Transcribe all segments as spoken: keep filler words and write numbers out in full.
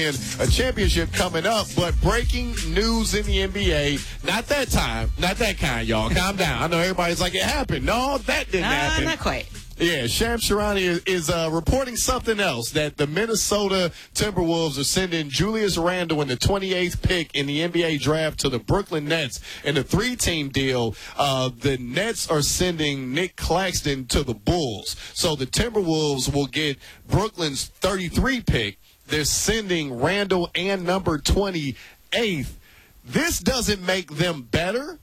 A championship coming up, but breaking news in the N B A. Not that time. Not that kind, y'all. Calm down. I know everybody's like, it happened. No, that didn't uh, happen. Not quite. Yeah, Shams Charania is, is uh, reporting something else, that the Minnesota Timberwolves are sending Julius Randle in the twenty-eighth pick in the N B A draft to the Brooklyn Nets in a three-team deal. Uh, the Nets are sending Nick Claxton to the Bulls. So the Timberwolves will get Brooklyn's thirty-three pick. They're sending Randle and number twenty-eighth. This doesn't make them better.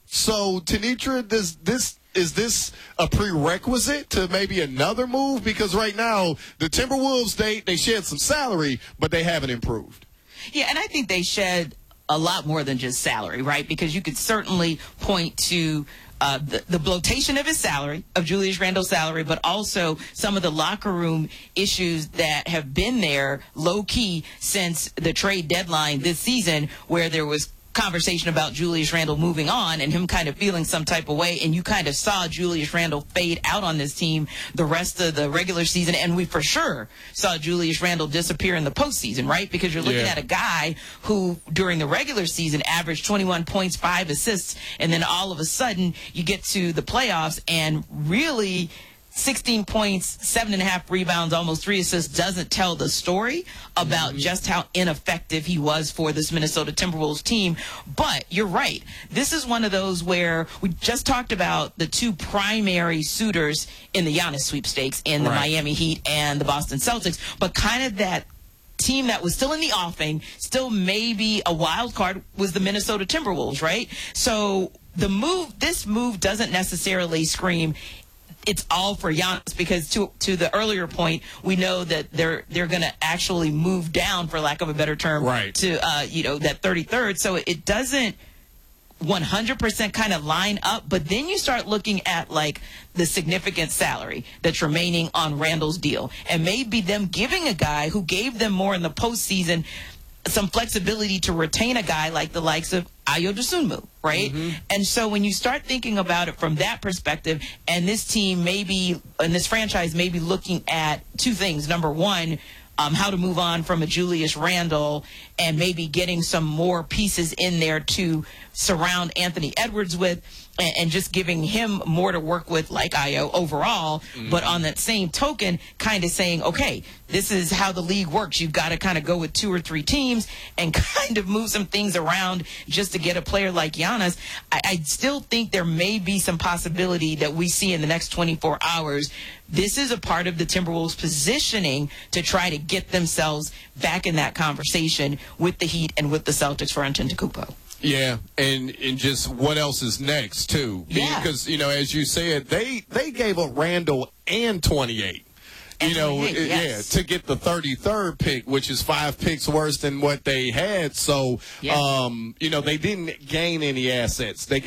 So, Tenitra, does this is this a prerequisite to maybe another move? Because right now, the Timberwolves, they, they shed some salary, but they haven't improved. Yeah, and I think they shed a lot more than just salary, right? Because you could certainly point to Uh, the, the bloatation of his salary, of Julius Randle's salary, but also some of the locker room issues that have been there low-key since the trade deadline this season, where there was conversation about Julius Randle moving on and him kind of feeling some type of way, and you kind of saw Julius Randle fade out on this team the rest of the regular season, and we for sure saw Julius Randle disappear in the postseason, right? Because you're looking yeah. at a guy who during the regular season averaged twenty-one points, five assists, and then all of a sudden you get to the playoffs and really sixteen points, seven and a half rebounds, almost three assists doesn't tell the story about mm-hmm. just how ineffective he was for this Minnesota Timberwolves team. But you're right. This is one of those where we just talked about the two primary suitors in the Giannis sweepstakes in the right. Miami Heat and the Boston Celtics, but kind of that team that was still in the offing, still maybe a wild card, was the Minnesota Timberwolves, right? So the move, this move doesn't necessarily scream it's all for Giannis, because to to the earlier point, we know that they're they're going to actually move down, for lack of a better term, right. to uh, you know, that thirty-third. So it doesn't one hundred percent kind of line up. But then you start looking at like the significant salary that's remaining on Randle's deal, and maybe them giving a guy who gave them more in the postseason some flexibility to retain a guy like the likes of Ayo Dosunmu, right? Mm-hmm. And so when you start thinking about it from that perspective, and this team maybe, and this franchise may be looking at two things. Number one, um, how to move on from a Julius Randle and maybe getting some more pieces in there to surround Anthony Edwards with, and, and just giving him more to work with like Ayo overall. Mm-hmm. But on that same token, kind of saying, okay, this is how the league works. You've got to kind of go with two or three teams and kind of move some things around just to get a player like Giannis. I, I still think there may be some possibility that we see in the next twenty-four hours. This is a part of the Timberwolves positioning to try to get themselves back in that conversation with the Heat and with the Celtics for Antetokounmpo. Yeah, and and just what else is next, too. Yeah. Because, you know, as you said, they, they gave up Randle and twenty-eight. You know, yes. yeah, to get the thirty-third pick, which is five picks worse than what they had. So, yeah. um, you know, they didn't gain any assets. They